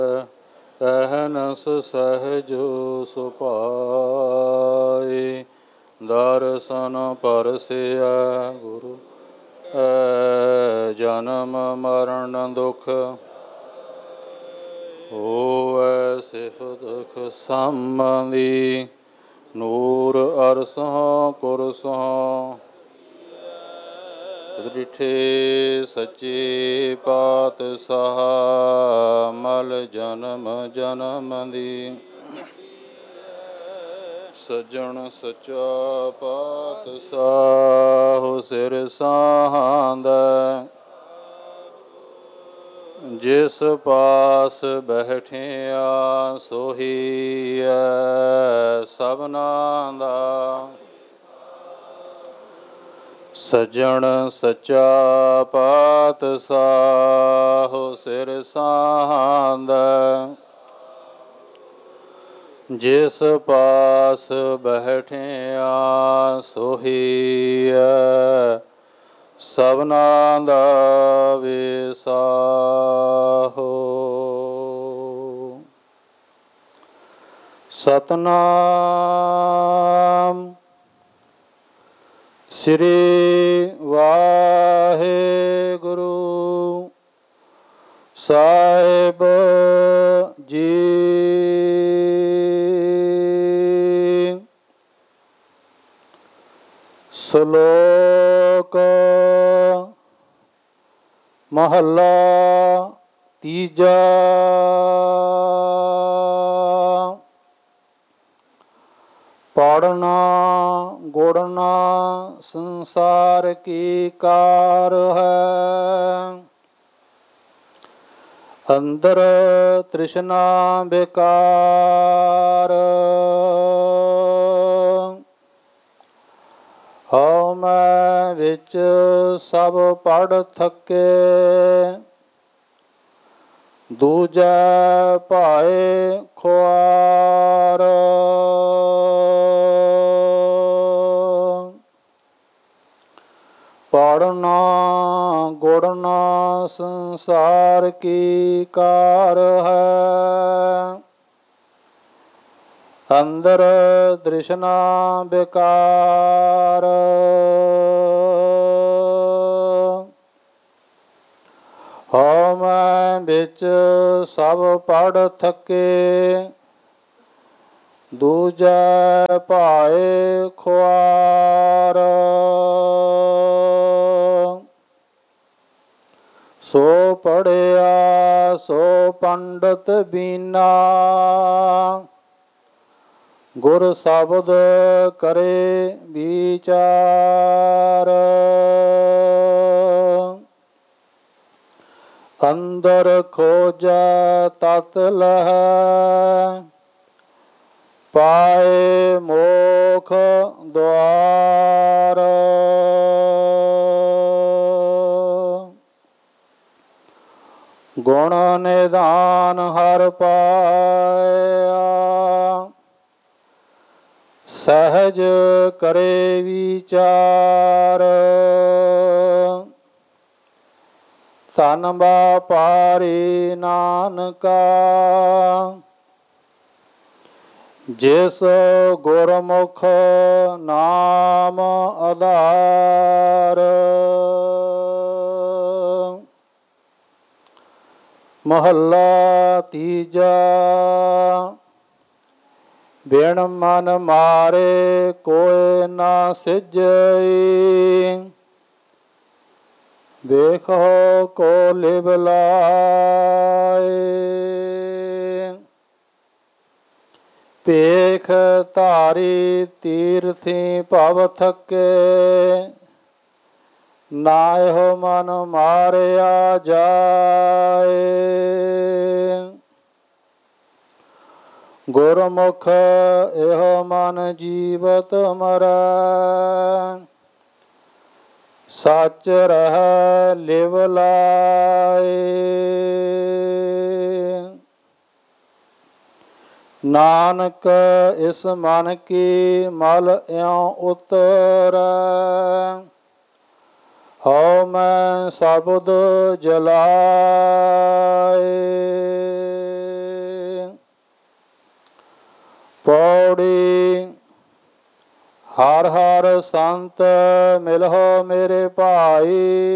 ਅਹਨਸ ਸਹਿਜੋ ਸੁਭਾਏ। ਦਰਸ਼ਨ ਪਰਸਿਆ ਗੁਰੂ ਜਨਮ ਮਰਨ ਦੁਖ ਹੋਵੈ ਸਿਫਤ ਸੰਬੰਧੀ। ਨੂਰ ਅਰਸੋਂ ਕੁਰਸੋਂ ਡਿਠੇ ਸੱਚੇ ਪਾਤਸ਼ਾਹ ਮਲ ਜਨਮ ਜਨਮ ਦੀ। ਸੱਜਣ ਸੱਚਾ ਪਾਤਸ਼ਾਹ ਸਿਰ ਸਾਂਦਾ। ਜਿਸ ਪਾਸ ਬੈਠਿਆ ਸੋਹੀ ਸਭਨਾਂ ਦਾ। ਸੱਜਣ ਸੱਚਾ ਪਾਤਸ਼ਾਹ ਸਿਰ ਸਾਂਦਾ। ਜਿਸ ਪਾਸ ਬੈਠਿਆ ਸੋਹੀ ਸਭਨਾਂ ਦਾ ਵਿਸਾਹੋ। ਸਤਿਨਾਮ ਸ੍ਰੀ ਵਾਹਿਗੁਰੂ ਸਾਹਿਬ ਜੀ। ਸ਼ਲੋਕ ਮਹੱਲਾ ਤੀਜਾ। ਪੜ੍ਹਨਾ ਗੁੜਨਾ ਸੰਸਾਰ ਕੀ ਕਾਰ ਹੈ। ਅੰਦਰ ਤ੍ਰਿਸ਼ਨਾ ਬੇਕਾਰ। ਹਉ ਮੈਂ ਵਿੱਚ ਸਭ ਪੜ੍ਹ ਥੱਕੇ। ਦੂਜੈ ਭਾਏ ਖੁਆਰ। ਪੜ੍ਹਨਾ ਗੁੜਨਾ ਸੰਸਾਰ ਕੀ ਕਾਰ ਹੈ। ਅੰਦਰ ਤ੍ਰਿਸ਼ਨਾ ਬੇਕਾਰ। ਹਉ ਮੈਂ ਵਿੱਚ ਸਭ ਪੜ੍ਹ ਥੱਕੇ। ਦੂਜੈ ਭਾਏ ਖੁਆਰ। ਸੋ ਪੜ੍ਹਿਆ ਸੋ ਪੰਡਤ ਬੀਨਾ। ਗੁਰ ਸ਼ਬਦ ਕਰੇ ਵਿਚਾਰ। ਅੰਦਰ ਖੋਜੈ ਤਤ ਲਹੈ। ਪਾਏ ਮੋਖ ਦੁਆਰ। ਗੁਣ ਨਿਧਾਨ ਹਰਿ ਪਾਇਆ। ਸਹਿਜ ਕਰੇ ਵਿਚਾਰ। ਧਨ ਵਾਪਾਰੀ ਨਾਨਕਾ। ਜਿਸ ਗੁਰਮੁਖ ਨਾਮ ਆਧਾਰ। ਮਹੱਲਾ ਤੀਜਾ। ਬਿਨ ਮਨ ਮਾਰੇ ਕੋਇ ਨਾ ਸਿਜਈ। ਵੇਖੋ ਕੋ ਲਿਵ ਲਾਏ। ਭੇਖ ਧਾਰੀ ਤੀਰਥੀ ਭਵ ਥਕੇ। ਨਾਹਿ ਮਨ ਮਾਰਿਆ ਜਾਏ। ਗੁਰਮੁਖ ਇਹੋ ਮਨ ਜੀਵਤ ਮਰੈ। ਸੱਚ ਰਹਿ ਲਿਵ ਲਾਏ। ਨਾਨਕ ਇਸ ਮਨ ਕੀ ਮਲ ਇਉ ਉਤਰੈ। ਹਉ ਮੈਂ ਸ਼ਬਦ ਜਲਾਏ। ਪੌੜੀ ਹਰ ਹਰ ਸੰਤ ਮਿਲਹੁ ਮੇਰੇ ਭਾਈ,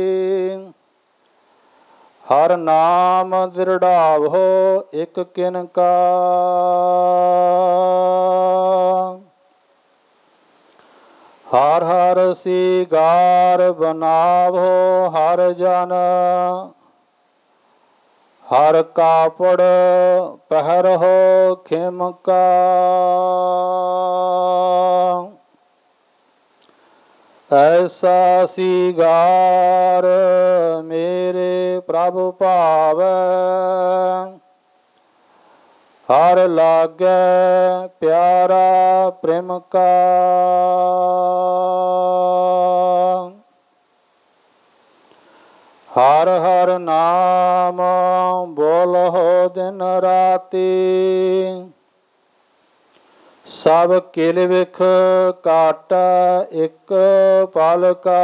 ਹਰ ਨਾਮ ਦ੍ਰਿੜਾਵਹੁ ਇਕ ਕਿਨਕਾ। ਹਰ ਹਰ ਸੀਗਾਰ ਬਨਾਵਹੁ ਹਰ ਜਨ, ਹਰ ਕਾਪੜ ਪਹਿਰਹੁ ਖਿਮਕਾ। ਐਸਾ ਸੀਗਾਰ ਮੇਰੇ ਪ੍ਰਭ ਭਾਵੈ, ਹਰ ਲਾਗੈ ਪਿਆਰਾ ਪ੍ਰੇਮ ਕਾ। ਹਰ ਹਰ ਨਾਮ ਬੋਲਹੁ ਦਿਨ ਰਾਤੀ, ਸਭ ਕਿਲ ਵਿਖ ਕਾਟੈ ਇਕ ਪਲ ਕਾ।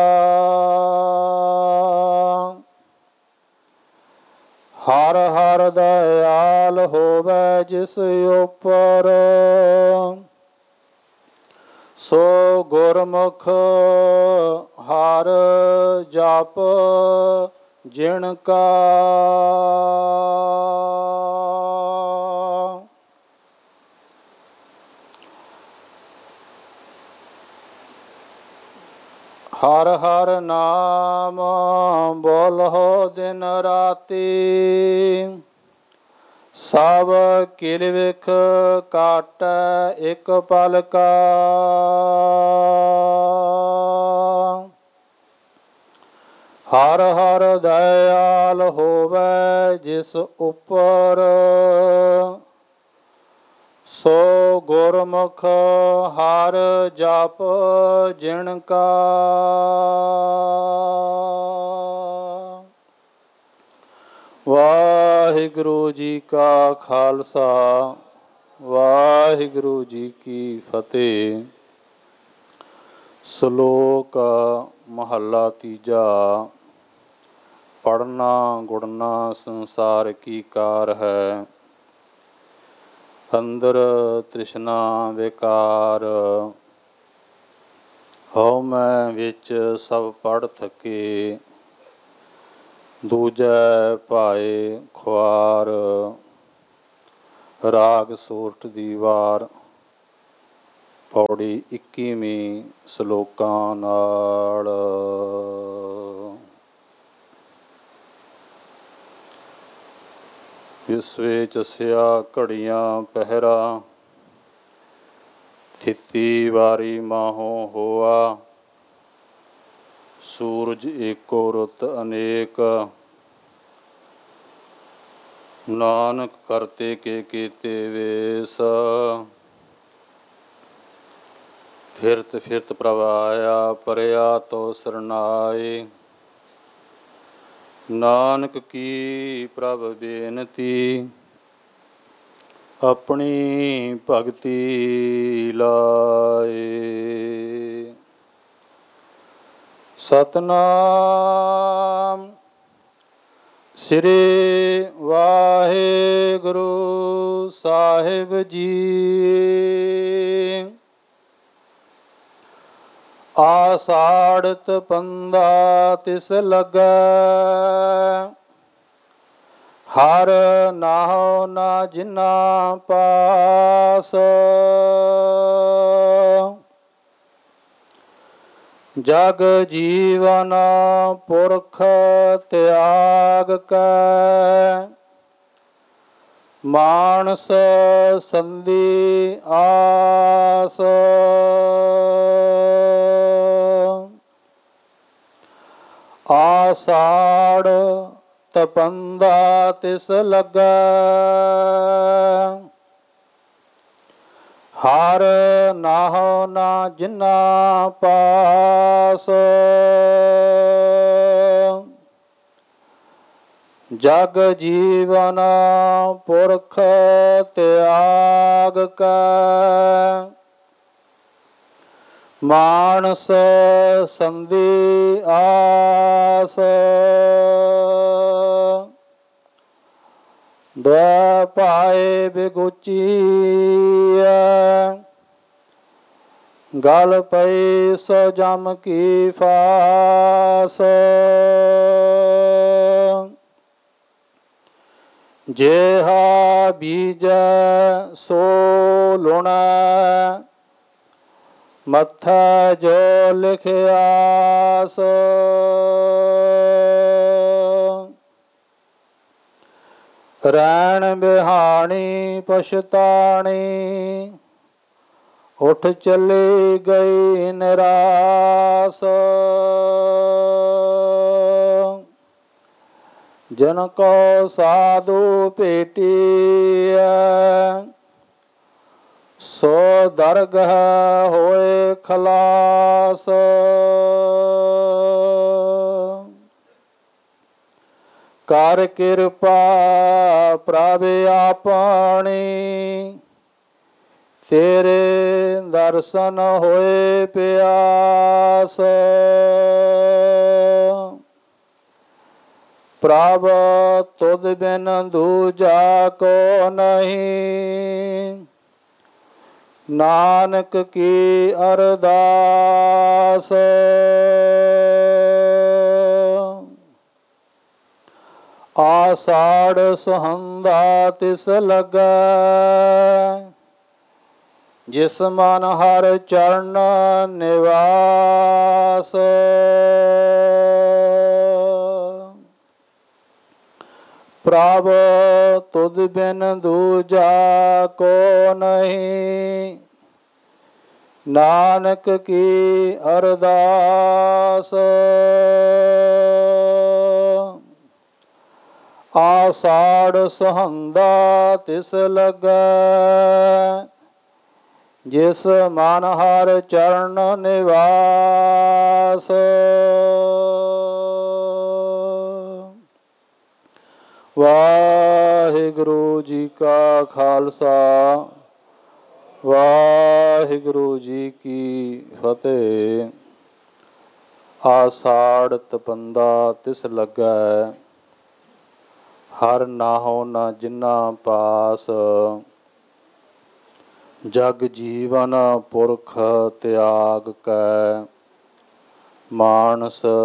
ਹਰ ਹਰ ਦਇਆਲ ਹੋਵੈ ਜਿਸ ਉਪਰ, ਸੋ ਗੁਰਮੁਖ ਹਰ ਜਪ ਜਿਣ ਕਾ। ਹਰ ਹਰ ਨਾਮ ਬੋਲਹੁ ਦਿਨ ਰਾਤੀ, ਸਭ ਕਿਲ ਵਿਖ ਕਾਟੈ ਇਕ ਪਲ ਕਾ। ਹਰ ਹਰ ਦਇਆਲ ਹੋਵੈ ਜਿਸ ਉਪਰ, ਸੋ ਗੁਰਮੁਖ ਹਰ ਜਪ ਜਿਣ ਕਾ। ਵਾਹਿਗੁਰੂ ਜੀ ਕਾ ਖਾਲਸਾ, ਵਾਹਿਗੁਰੂ ਜੀ ਕੀ ਫਤਿਹ। ਸ਼ਲੋਕ ਮਹੱਲਾ ਤੀਜਾ। ਪੜ੍ਹਨਾ ਗੁੜਨਾ ਸੰਸਾਰ ਕੀ ਕਾਰ ਹੈ, ਅੰਦਰ ਤ੍ਰਿਸ਼ਨਾ ਵਿਕਾਰ। ਹਉ ਮੈਂ ਵਿੱਚ ਸਭ ਪੜ੍ਹ ਥਕੇ, ਦੂਜੈ ਭਾਏ ਖੁਆਰ। ਰਾਗ ਸੋਰਠ ਦੀ ਵਾਰ, ਪੌੜੀ 21ਵੀਂ ਸ਼ਲੋਕਾਂ ਨਾਲ। ਵਿਸਵੇ ਚਸਿਆ ਘੜੀਆਂ ਪਹਿਰਾ, ਥਿਤੀ ਵਾਰੀ ਮਾਹੋਂ ਹੋਆ। ਸੂਰਜ ਏਕੋ ਰੁੱਤ ਅਨੇਕ, ਨਾਨਕ ਕਰਤੇ ਕੇ ਕੀਤੇ ਵੇਸ। ਫਿਰਤ ਫਿਰਤ ਪ੍ਰਭ ਆਇਆ, ਪਰਿਆ ਤੋ ਸਰਨਾਏ। ਨਾਨਕ ਕੀ ਪ੍ਰਭ ਬੇਨਤੀ, ਆਪਣੀ ਭਗਤੀ ਲਾਏ। ਸਤਨਾਮ ਸ੍ਰੀ ਵਾਹਿਗੁਰੂ ਸਾਹਿਬ ਜੀ। ਆਸਾੜਤ ਪੰਦਾ ਤਿਸ ਲੱਗੈ, ਹਰ ਨਾਹੁ ਨਾ ਜਿਨਾ ਪਾਸ। ਜਗ ਜੀਵਨ ਪੁਰਖ ਤਿਆਗ ਕੈ, ਮਾਨਸ ਸੰਧੀ ਆਸ। ਆਸਾੜ ਤਪੰਦਾ ਤਿਸ ਲੱਗੈ, ਹਰ ਨਾਹੁ ਨਾ ਜਿਨਾ ਪਾਸ। ਜਗ ਜੀਵਨ ਪੁਰਖ ਤਿਆਗ ਕੈ, ਮਾਨਸ ਸੰਧੀ ਆਸ। ਦੁਇ ਭਾਏ ਬਿਗੁਚੀਐ ਗਲ ਪਈ ਸੋ ਜਮ ਕੀ ਫਾਸ ਜੇਹਾ ਬੀਜੈ ਸੋ ਲੁਣੈ ਮੱਥੈ ਜੋ ਲਿਖਿਆਸ ਰੈਣ ਬਿਹਾਣੀ ਪਛਤਾਣੀ ਉੱਠ ਚਲੀ ਗਈ ਨਿਰਾਸ ਜਨ ਕੋ ਸਾਧੂ ਭੇਟੀਐ ਸੋ ਦਰਗਹ ਹੋਏ ਖਲਾਸ ਕਰ ਕਿਰਪਾ ਪ੍ਰਭ ਆਪਣੀ ਤੇਰੇ ਦਰਸ਼ਨ ਹੋਏ ਪਿਆਸ ਪ੍ਰਭ ਤੁਧ ਬਿਨ ਦੂਜਾ ਕੋ ਨਹੀਂ ਨਾਨਕ ਕੀ ਅਰਦਾਸ ਆਸਾੜ ਸੁਹੰਦਾ ਤਿਸ ਲੱਗੈ ਜਿਸ ਮਨ ਹਰ ਚਰਨ ਨਿਵਾਸ ਪ੍ਰਭ ਤੁਧ ਬਿਨ ਦੂਜਾ ਕੋ ਨਹੀਂ ਨਾਨਕ ਕੀ ਅਰਦਾਸ ਆਸਾੜ ਸੁਹੰਦਾ ਤਿਸ ਲੱਗੈ ਜਿਸ ਮਨ ਹਰ ਚਰਨ ਨਿਵਾਸ ਵਾਹਿਗੁਰੂ ਜੀ ਕਾ ਖਾਲਸਾ ਵਾਹਿਗੁਰੂ ਜੀ ਕੀ ਫਤਿਹ। ਆਸਾੜ ਤਪੰਦਾ ਤਿਸ ਲੱਗੈ ਹਰ ਨਾਹੋ ਨ ਜਿਨਾ ਪਾਸ ਜਗ ਜੀਵਨ ਪੁਰਖ ਤਿਆਗ ਕੈ ਮਾਨਸ